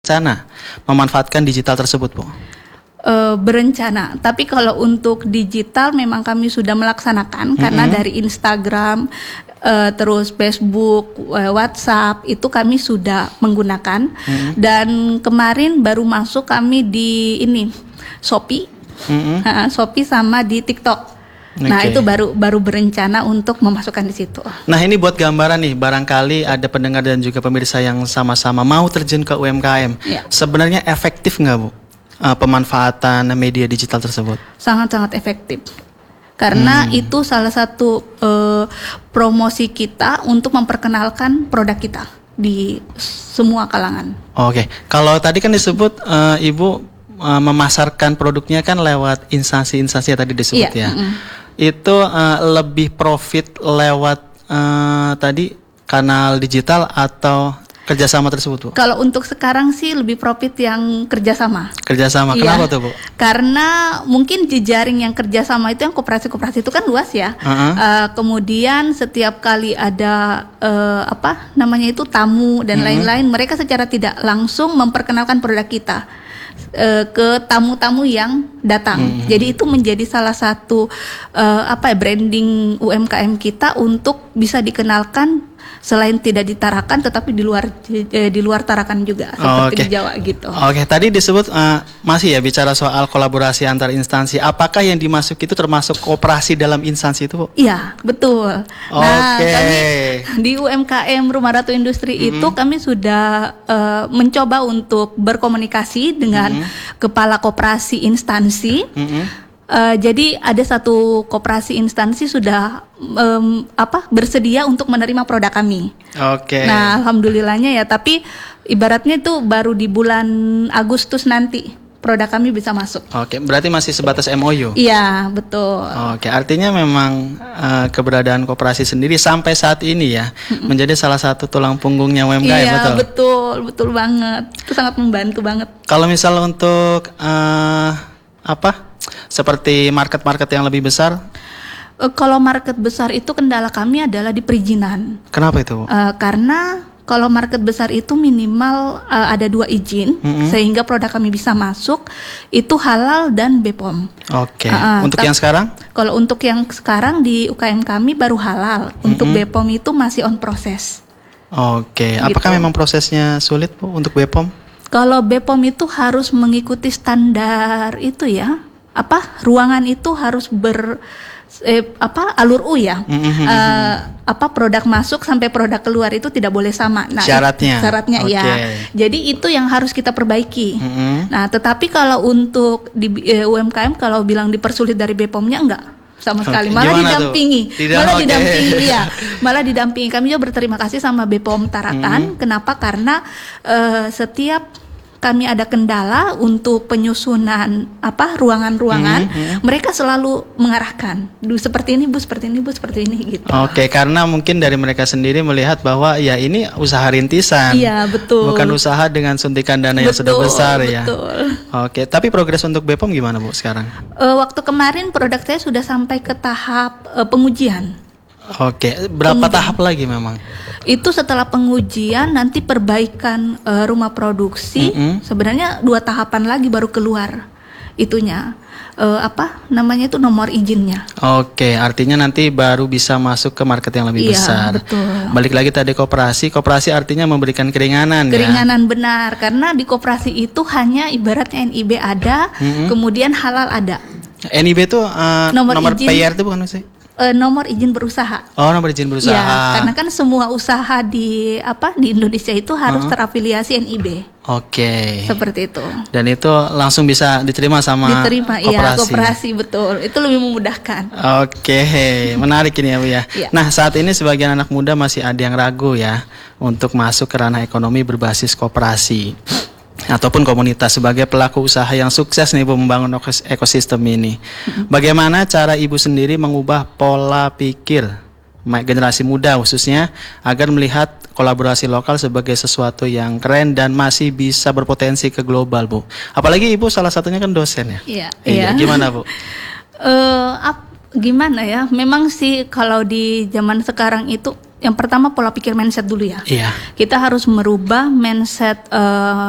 Rencana memanfaatkan digital tersebut, Bu? Berencana, tapi kalau untuk digital memang kami sudah melaksanakan karena dari Instagram, terus Facebook, WhatsApp itu kami sudah menggunakan. Dan kemarin baru masuk kami di ini Shopee, Shopee sama di TikTok. Nah itu baru berencana untuk memasukkan di situ. Nah ini buat gambaran nih, barangkali ada pendengar dan juga pemirsa yang sama-sama mau terjun ke UMKM. Ya. Sebenarnya efektif nggak, Bu, pemanfaatan media digital tersebut? Sangat-sangat efektif. Karena itu salah satu promosi kita untuk memperkenalkan produk kita di semua kalangan. Oke, kalau tadi kan disebut Ibu memasarkan produknya kan lewat instansi-instansi yang tadi disebut ya. Itu lebih profit lewat tadi kanal digital atau kerjasama tersebut, Bu? Kalau untuk sekarang sih lebih profit yang kerjasama. Kerjasama, kenapa tuh, Bu? Karena mungkin jejaring yang kerjasama itu yang koperasi-koperasi itu kan luas ya. Kemudian setiap kali ada apa namanya itu tamu dan lain-lain, mereka secara tidak langsung memperkenalkan produk kita ke tamu-tamu yang datang. Jadi itu menjadi salah satu branding UMKM kita untuk bisa dikenalkan selain tidak di Tarakan tetapi di luar Tarakan juga seperti di Jawa gitu. Oke, tadi disebut masih ya bicara soal kolaborasi antar instansi. Apakah yang dimasuk itu termasuk kooperasi dalam instansi itu, Bu? Iya, betul. Nah, kami di UMKM Rumah Ratu Industri itu kami sudah mencoba untuk berkomunikasi dengan kepala koperasi instansi. Jadi ada satu koperasi instansi sudah bersedia untuk menerima produk kami. Nah, alhamdulillahnya ya. Tapi ibaratnya itu baru di bulan Agustus nanti produk kami bisa masuk. Berarti masih sebatas MOU? Iya, betul. Artinya memang keberadaan koperasi sendiri sampai saat ini ya menjadi salah satu tulang punggungnya UMKM. Iya, betul banget. Itu sangat membantu banget. Kalau misal untuk seperti market-market yang lebih besar? Kalau market besar itu kendala kami adalah di perizinan. Kenapa itu, Bu? Karena kalau market besar itu minimal ada 2 izin sehingga produk kami bisa masuk, itu halal dan BPOM. Untuk yang sekarang? Kalau untuk yang sekarang di UKM kami baru halal. Untuk BPOM itu masih on proses. Apakah memang prosesnya sulit, Bu, untuk BPOM? Kalau BPOM itu harus mengikuti standar itu ya. Ruangan itu harus alur U ya. Produk masuk sampai produk keluar itu tidak boleh sama. Nah, syaratnya ya. Jadi itu yang harus kita perbaiki. Nah, tetapi kalau untuk di UMKM kalau bilang dipersulit dari BPOM-nya enggak sama sekali, malah didampingi. Malah didampingi. Kami juga berterima kasih sama BPOM Tarakan. Kenapa? Karena setiap kami ada kendala untuk penyusunan ruangan-ruangan, mereka selalu mengarahkan, seperti ini Bu, seperti ini Bu, seperti ini gitu. Karena mungkin dari mereka sendiri melihat bahwa ya ini usaha rintisan. Iya, betul. Bukan usaha dengan suntikan dana yang sudah besar ya. Betul. Tapi progres untuk BPOM gimana, Bu, sekarang? Waktu kemarin produk saya sudah sampai ke tahap pengujian. Berapa tahap lagi memang? Itu setelah pengujian nanti perbaikan rumah produksi. Sebenarnya 2 tahapan lagi baru keluar itunya. Itu nomor izinnya. Artinya nanti baru bisa masuk ke market yang lebih besar. Betul. Balik lagi tadi koperasi artinya memberikan keringanan benar, karena di koperasi itu hanya ibaratnya NIB ada, kemudian halal ada. NIB itu nomor PR itu bukan sih? Nomor izin berusaha. Nomor izin berusaha. Ya, karena kan semua usaha di Indonesia itu harus terafiliasi NIB. Seperti itu. Dan itu langsung bisa diterima sama koperasi, betul. Itu lebih memudahkan. Menarik ini ya, Bu ya. Nah, saat ini sebagian anak muda masih ada yang ragu ya untuk masuk ke ranah ekonomi berbasis koperasi ataupun komunitas sebagai pelaku usaha yang sukses nih, Bu, membangun ekosistem ini. Bagaimana cara Ibu sendiri mengubah pola pikir generasi muda khususnya agar melihat kolaborasi lokal sebagai sesuatu yang keren dan masih bisa berpotensi ke global, Bu? Apalagi Ibu salah satunya kan dosen ya. Iya. Gimana, Bu? Gimana ya? Memang sih kalau di zaman sekarang itu yang pertama pola pikir mindset dulu ya. Iya. Kita harus merubah mindset